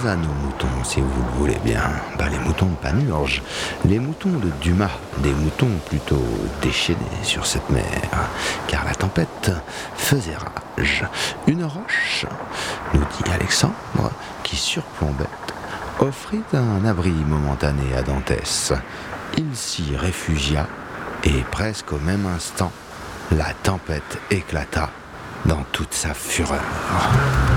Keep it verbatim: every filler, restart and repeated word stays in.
à nos moutons, si vous le voulez bien. Bah, les moutons de Panurge, les moutons de Dumas, des moutons plutôt déchaînés sur cette mer, car la tempête faisait rage. Une roche, nous dit Alexandre, qui surplombait, offrit un abri momentané à Dantès. Il s'y réfugia, et presque au même instant, la tempête éclata dans toute sa fureur.